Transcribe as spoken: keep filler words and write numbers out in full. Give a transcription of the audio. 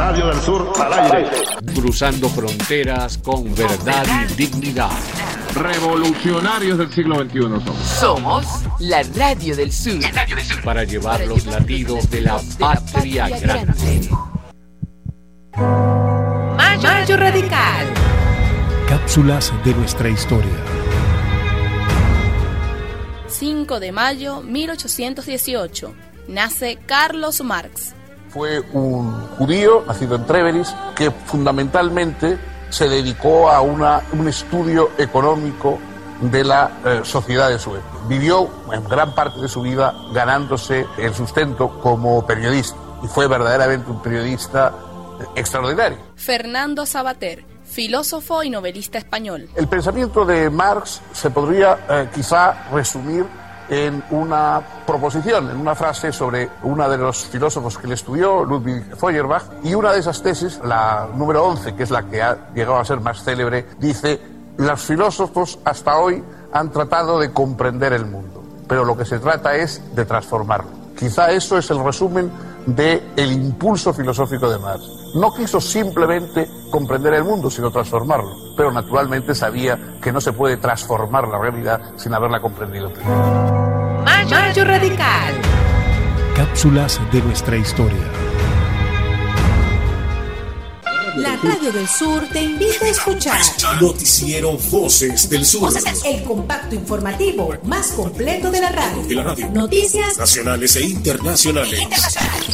Radio del Sur al aire. Cruzando fronteras con verdad y dignidad. Revolucionarios del siglo veintiuno somos. Somos la Radio del Sur. La Radio del Sur. Para llevar para los latidos de la patria grande. Mayo, Mayo Radical. Cápsulas de nuestra historia. cinco de mayo mil ochocientos dieciocho. Nace Carlos Marx. Fue un judío nacido en Tréveris que fundamentalmente se dedicó a una, un estudio económico de la eh, sociedad de su época. Vivió en gran parte de su vida ganándose el sustento como periodista y fue verdaderamente un periodista extraordinario. Fernando Savater, filósofo y novelista español. El pensamiento de Marx se podría eh, quizá resumir en una proposición, en una frase sobre uno de los filósofos que le estudió, Ludwig Feuerbach, y una de esas tesis, la número once, que es la que ha llegado a ser más célebre, dice: los filósofos hasta hoy han tratado de comprender el mundo, pero lo que se trata es de transformarlo. Quizá eso es el resumen del impulso filosófico de Marx. No quiso simplemente comprender el mundo, sino transformarlo, pero naturalmente sabía que no se puede transformar la realidad sin haberla comprendido primero. Mayo, Mayo Radical. Cápsulas de nuestra historia. La Radio del Sur te invita a escuchar Noticiero Voces del Sur, el compacto informativo más completo de la radio. De la radio. Noticias nacionales e internacionales.